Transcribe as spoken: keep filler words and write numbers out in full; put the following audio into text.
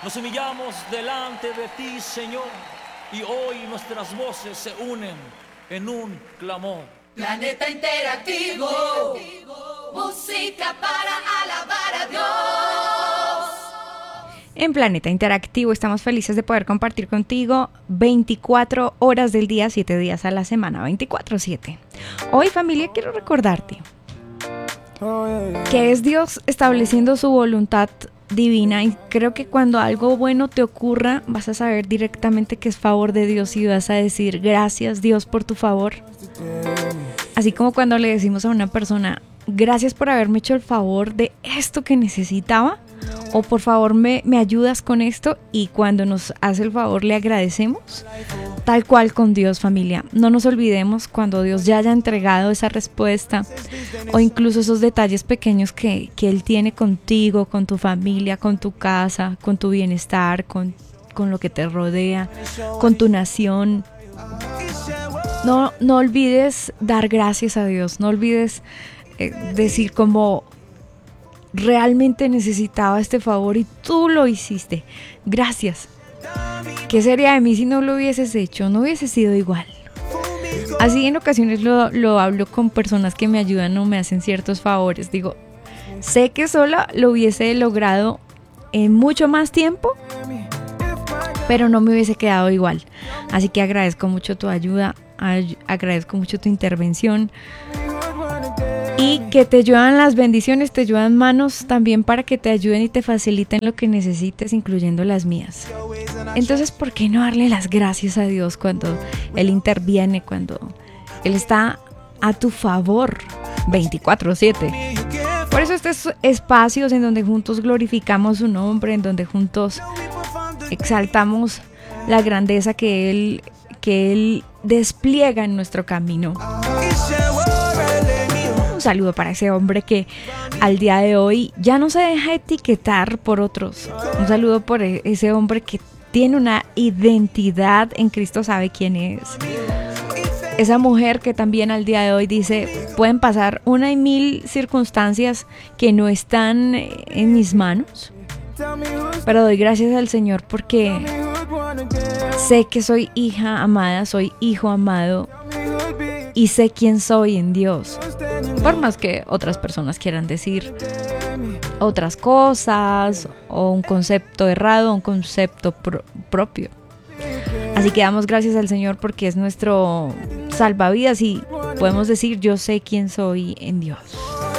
Nos humillamos delante de ti, Señor, y hoy nuestras voces se unen en un clamor. Planeta Interactivo, música para alabar a Dios. En Planeta Interactivo estamos felices de poder compartir contigo veinticuatro horas del día, siete días a la semana, veinticuatro siete. Hoy, familia, quiero recordarte que es Dios estableciendo su voluntad divina, y creo que cuando algo bueno te ocurra vas a saber directamente que es favor de Dios y vas a decir gracias Dios por tu favor. Así como cuando le decimos a una persona gracias por haberme hecho el favor de esto que necesitaba, o por favor me, me ayudas con esto, y cuando nos hace el favor le agradecemos. Tal cual con Dios, familia. No nos olvidemos cuando Dios ya haya entregado esa respuesta, o incluso esos detalles pequeños que, que Él tiene contigo, con tu familia, con tu casa, con tu bienestar, con, con lo que te rodea, con tu nación. No, no olvides dar gracias a Dios, no olvides eh, decir como realmente necesitaba este favor y tú lo hiciste. Gracias. ¿Qué sería de mí si no lo hubieses hecho? No hubiese sido igual. Así en ocasiones lo, lo hablo con personas que me ayudan o me hacen ciertos favores. Digo, sé que sola lo hubiese logrado en mucho más tiempo, pero no me hubiese quedado igual. Así que agradezco mucho tu ayuda, ay- agradezco mucho tu intervención. Y que te ayudan las bendiciones, te ayudan manos también para que te ayuden y te faciliten lo que necesites, incluyendo las mías. Entonces, ¿por qué no darle las gracias a Dios cuando Él interviene, cuando Él está a tu favor veinticuatro siete? Por eso estos espacios en donde juntos glorificamos su nombre, en donde juntos exaltamos la grandeza que Él, que Él despliega en nuestro camino. Un saludo para ese hombre que al día de hoy ya no se deja etiquetar por otros. Un saludo por ese hombre que tiene una identidad en Cristo, sabe quién es. Esa mujer que también al día de hoy dice, pueden pasar una y mil circunstancias que no están en mis manos, pero doy gracias al Señor porque sé que soy hija amada, soy hijo amado y sé quién soy en Dios. Por más que otras personas quieran decir otras cosas o un concepto errado, un concepto pro- propio. Así que damos gracias al Señor porque es nuestro salvavidas y podemos decir yo sé quién soy en Dios.